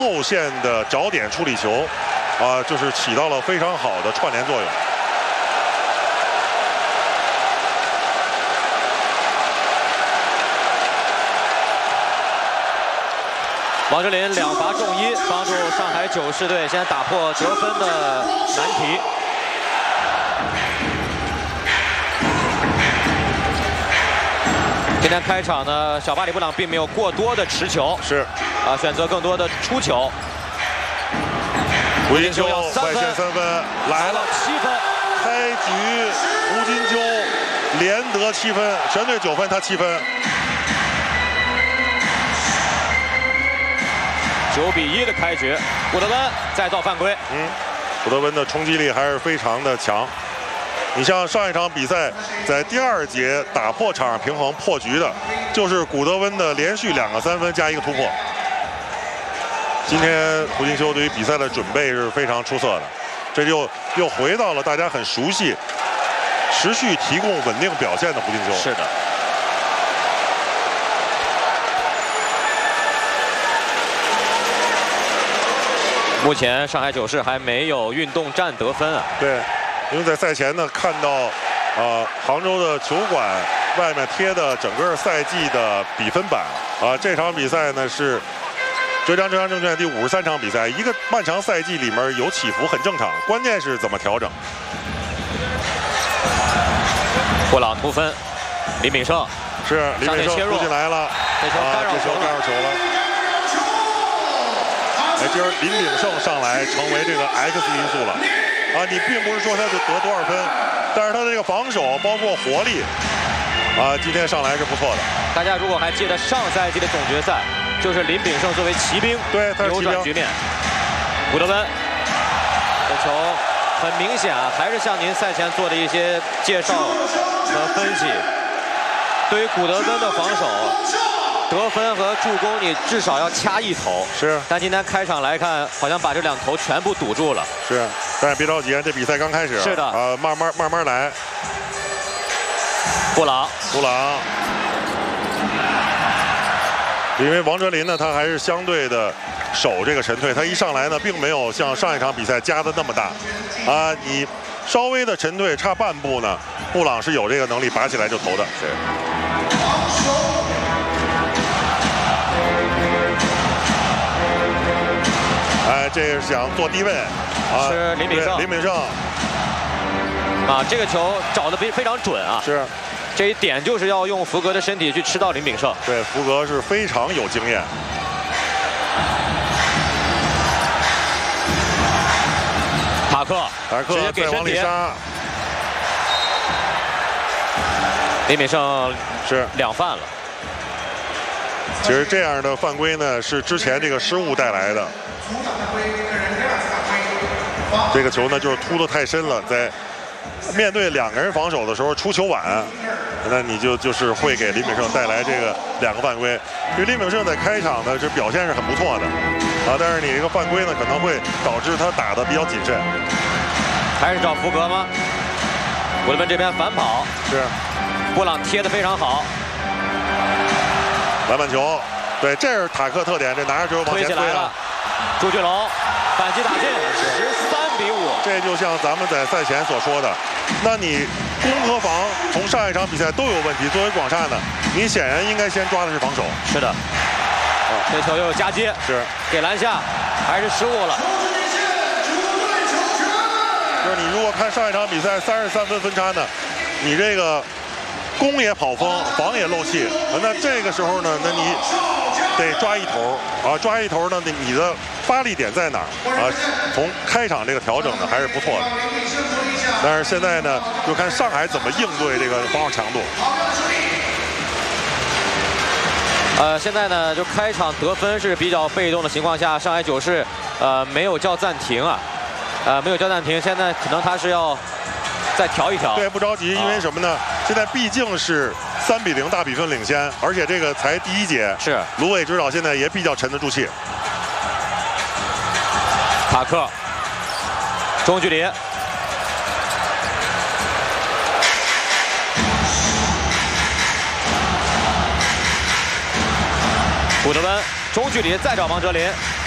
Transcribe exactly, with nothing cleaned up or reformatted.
后线的找点处理球，啊，就是起到了非常好的串联作用。 王哲林两罚中一，帮助上海九世队先打破得分的难题。 今天开场呢，小巴里布朗并没有过多的持球， 是啊，选择更多的出球。 胡金秋外线三分来了， 七分， 开局胡金秋连得七分，全队九分，他七分。 九比一的开局，古德温再造犯规。 嗯，古德温的冲击力还是非常的强。 你像上一场比赛，在第二节打破场上平衡破局的，就是古德温的连续两个三分加一个突破。今天胡金秋对于比赛的准备是非常出色的，这就又回到了大家很熟悉、持续提供稳定表现的胡金秋。 是的。目前上海九世还没有运动战得分啊。 对。 因为在赛前呢，看到，呃，杭州的球馆外面贴的整个赛季的比分板啊、呃，这场比赛呢是浙江浙江证券第五十三场比赛，一个漫长赛季里面有起伏很正常，关键是怎么调整。 布朗突分，李敏胜是李敏胜突进来了， 这球干扰球了。 干扰球了。哎，今儿林炳胜上来成为这个 X 因素了。 啊，你并不是说他就得多少分，但是他的这个防守包括活力，啊，今天上来是不错的。 大家如果还记得上赛季的总决赛，就是林炳胜作为骑兵， 对，他是扭转局面。古德温，这球很明显啊，还是像您赛前做的一些介绍和分析，对于古德温的防守。 得分和助攻，你至少要掐一头。 是， 但今天开场来看，好像把这两头全部堵住了。 是，但是别着急，这比赛刚开始。 是的。 啊，慢慢慢慢来。 布朗， 布朗。因为王哲林呢，他还是相对的守这个沉退，他一上来呢，并没有像上一场比赛加的那么大。啊，你稍微的沉退，差半步呢，布朗是有这个能力拔起来就投的。是。 哎，这是想做低位，啊， 是林炳胜。 林炳胜， 啊，这个球找的非非常准啊。 是， 这一点就是要用福格的身体去吃到林炳胜。 对，福格是非常有经验。 塔克， 塔克直接给身体。林炳胜是两犯了。 其实这样的犯规呢，是之前这个失误带来的。这个球呢，就是突得太深了，在面对两个人防守的时候出球晚，那你就就是会给林炳胜带来这个两个犯规。因为林炳胜在开场呢，这表现是很不错的啊，但是你这个犯规呢，可能会导致他打得比较谨慎。 还是找福格吗？古德温这边反跑， 是布朗贴得非常好。 篮板球，对，这是塔克特点，这拿着球往前推推起来了。朱俊龙反击打进，十三比五。 这就像咱们在赛前所说的，那你攻和防从上一场比赛都有问题。作为广厦呢，你显然应该先抓的是防守。 是的。啊，这球又有夹接， 是给篮下，还是失误了。 就是你如果看上一场比赛三十三分分差呢，你这个。 攻也跑风，防也漏气，那这个时候呢，那你得抓一头啊，抓一头呢，你的发力点在哪儿啊？从开场这个调整呢还是不错的，但是现在呢，就看上海怎么应对这个防守强度。 呃，现在呢，就开场得分是比较被动的情况下，上海九世呃没有叫暂停啊，呃没有叫暂停，现在可能他是要。 再调一调， 对，不着急，因为什么呢？现在毕竟是三比零大比分领先，而且这个才第一节， 是芦苇指导现在也比较沉得住气。 塔克，中距离，古德温中距离再找王哲林。